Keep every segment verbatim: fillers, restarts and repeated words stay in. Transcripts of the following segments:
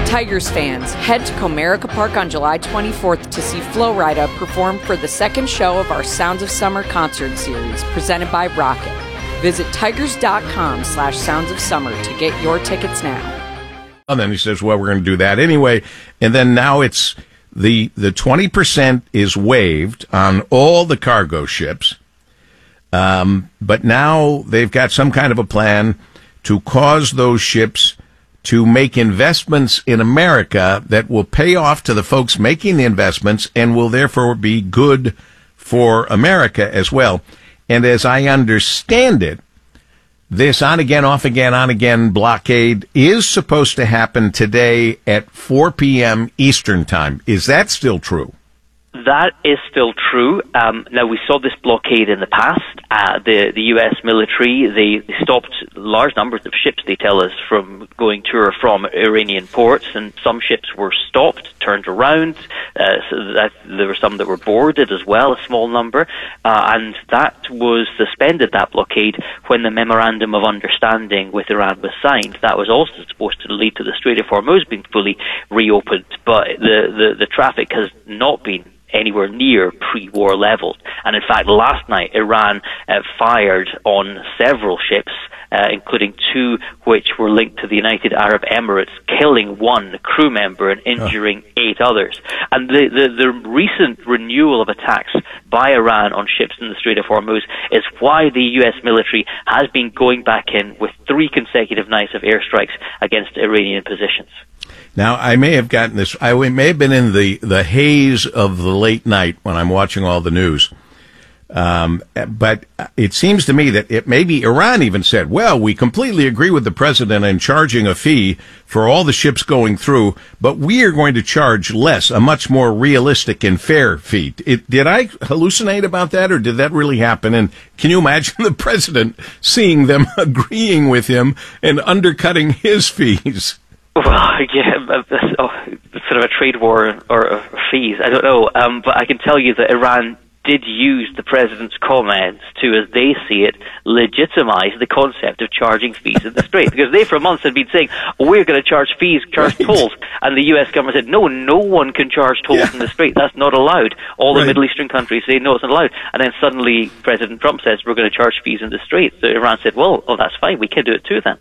Tigers fans, head to Comerica Park on July twenty-fourth to see Flo Rida perform for the second show of our Sounds of Summer concert series presented by Rocket. Visit tigers.com slash sounds of summer to get your tickets now. And then he says, well, we're going to do that anyway. And then now it's the the twenty percent is waived on all the cargo ships. Um, but now they've got some kind of a plan to cause those ships to make investments in America that will pay off to the folks making the investments and will therefore be good for America as well. And as I understand it, this on-again, off-again, on-again blockade is supposed to happen today at four p.m. Eastern Time. Is that still true? That is still true. Um, now, we saw this blockade in the past. Uh, the, the U S military, they, they stopped large numbers of ships, they tell us, from going to or from Iranian ports, and some ships were stopped, turned around. Uh, so that, there were some that were boarded as well, a small number. Uh, and that was suspended, that blockade, when the Memorandum of Understanding with Iran was signed. That was also supposed to lead to the Strait of Hormuz being fully reopened, but the, the, the traffic has not been anywhere near pre-war levels. And in fact, last night, Iran uh, fired on several ships, uh, including two which were linked to the United Arab Emirates, killing one crew member and injuring oh. eight others. And the, the, the recent renewal of attacks by Iran on ships in the Strait of Hormuz is why the U S military has been going back in with three consecutive nights of airstrikes against Iranian positions. Now, I may have gotten this, I may have been in the, the haze of the late night when I'm watching all the news. Um, but it seems to me that it maybe Iran even said, well, we completely agree with the president in charging a fee for all the ships going through, but we are going to charge less, a much more realistic and fair fee. It, did I hallucinate about that, or did that really happen? And can you imagine the president seeing them agreeing with him and undercutting his fees? Well, yeah, oh, sort of a trade war or, or fees. I don't know, um, but I can tell you that Iran did use the president's comments to, as they see it, legitimize the concept of charging fees in the Strait. Because they, for months, had been saying, oh, we're going to charge fees, charge right. tolls. And the U S government said, no, no one can charge tolls yeah. in the Strait. That's not allowed. All the right. Middle Eastern countries say, no, it's not allowed. And then suddenly President Trump says, we're going to charge fees in the Strait. So Iran said, well, oh, that's fine. We can do it too then.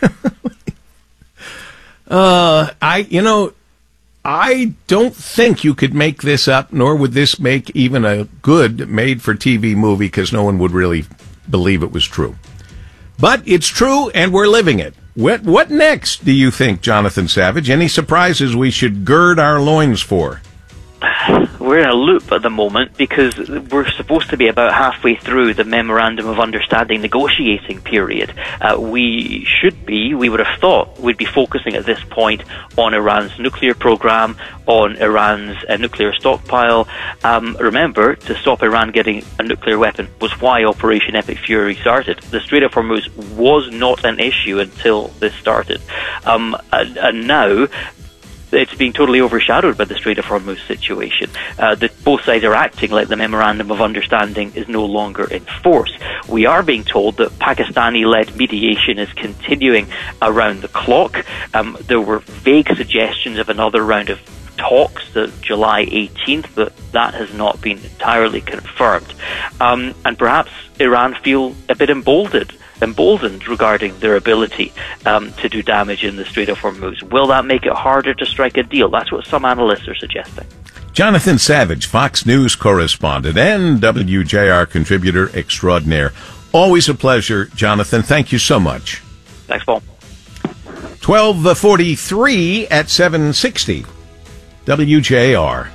Uh, I, you know, I don't think you could make this up, nor would this make even a good made-for-T V movie, because no one would really believe it was true. But it's true, and we're living it. What, what next, do you think, Jonathan Savage? Any surprises we should gird our loins for? We're in a loop at the moment because we're supposed to be about halfway through the Memorandum of Understanding negotiating period. Uh, we should be, we would have thought, we'd be focusing at this point on Iran's nuclear program, on Iran's uh, nuclear stockpile. Um, remember, to stop Iran getting a nuclear weapon was why Operation Epic Fury started. The Strait of Hormuz was not an issue until this started. Um, and, and now, it's being totally overshadowed by the Strait of Hormuz situation. Uh, the, both sides are acting like the Memorandum of Understanding is no longer in force. We are being told that Pakistani-led mediation is continuing around the clock. Um, there were vague suggestions of another round of talks, the July eighteenth, but that has not been entirely confirmed. Um, and perhaps Iran feel a bit emboldened emboldened regarding their ability um, to do damage in the Strait of Hormuz. Will that make it harder to strike a deal? That's what some analysts are suggesting. Jonathan Savage, Fox News correspondent and W J R contributor extraordinaire. Always a pleasure, Jonathan. Thank you so much. Thanks, Paul. twelve forty-three at seven sixty. W J R.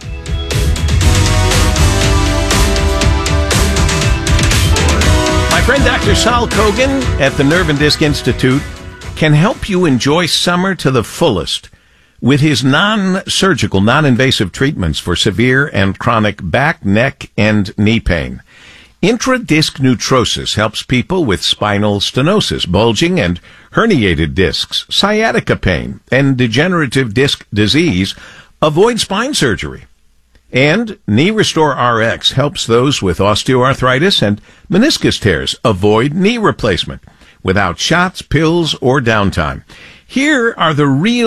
My friend Doctor Sal Kogan at the Nerve and Disc Institute can help you enjoy summer to the fullest with his non-surgical, non-invasive treatments for severe and chronic back, neck, and knee pain. Intradisc Nutrosis helps people with spinal stenosis, bulging and herniated discs, sciatica pain, and degenerative disc disease avoid spine surgery. And Knee Restore R X helps those with osteoarthritis and meniscus tears avoid knee replacement without shots, pills, or downtime. Here are the real